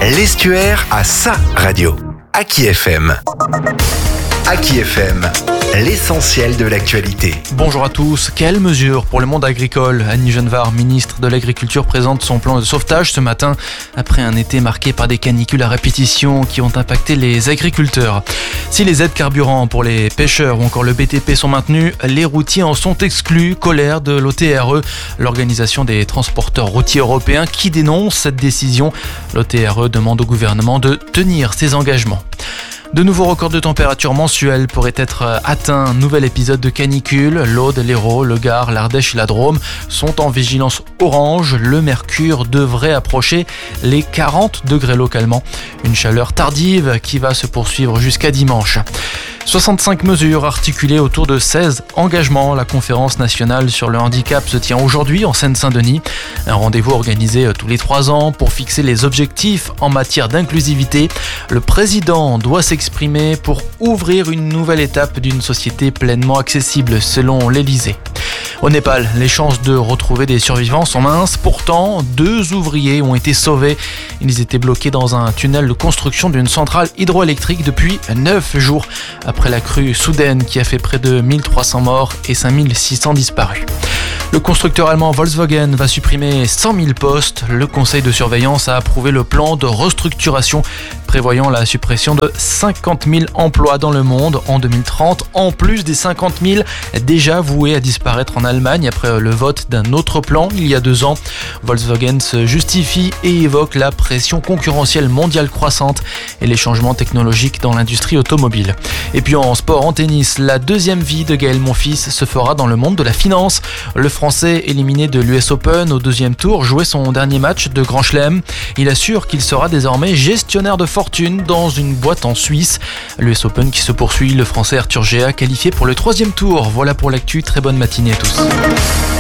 L'Estuaire a sa radio. Aki FM. Aki FM, l'essentiel de l'actualité. Bonjour à tous. Quelles mesures pour le monde agricole ? Annie Genevard, ministre de l'Agriculture, présente son plan de sauvetage ce matin après un été marqué par des canicules à répétition qui ont impacté les agriculteurs. Si les aides carburant pour les pêcheurs ou encore le BTP sont maintenues, les routiers en sont exclus. Colère de l'OTRE, l'organisation des transporteurs routiers européens, qui dénonce cette décision. L'OTRE demande au gouvernement de tenir ses engagements. De nouveaux records de température mensuels pourraient être atteints. Un nouvel épisode de canicule. L'Aude, l'Hérault, le Gard, l'Ardèche et la Drôme sont en vigilance orange. Le mercure devrait approcher les 40 degrés localement. Une chaleur tardive qui va se poursuivre jusqu'à dimanche. 65 mesures articulées autour de 16 engagements. La conférence nationale sur le handicap se tient aujourd'hui en Seine-Saint-Denis. Un rendez-vous organisé tous les 3 ans pour fixer les objectifs en matière d'inclusivité. Le président doit s'exprimer pour ouvrir une nouvelle étape d'une société pleinement accessible, selon l'Élysée. Au Népal, les chances de retrouver des survivants sont minces. Pourtant, 2 ouvriers ont été sauvés. Ils étaient bloqués dans un tunnel de construction d'une centrale hydroélectrique depuis 9 jours, après la crue soudaine qui a fait près de 1300 morts et 5600 disparus. Le constructeur allemand Volkswagen va supprimer 100 000 postes. Le conseil de surveillance a approuvé le plan de restructuration prévoyant la suppression de 50 000 emplois dans le monde en 2030, en plus des 50 000 déjà voués à disparaître en Allemagne après le vote d'un autre plan il y a 2 ans. Volkswagen se justifie et évoque la pression concurrentielle mondiale croissante et les changements technologiques dans l'industrie automobile. Et puis en sport, en tennis, la deuxième vie de Gaël Monfils se fera dans le monde de la finance. Le Français, éliminé de l'US Open au 2e tour, jouait son dernier match de Grand Chelem. Il assure qu'il sera désormais gestionnaire de fortune dans une boîte en Suisse. L'US Open qui se poursuit, le Français Arthur Géat qualifié pour le 3e tour. Voilà pour l'actu, très bonne matinée à tous.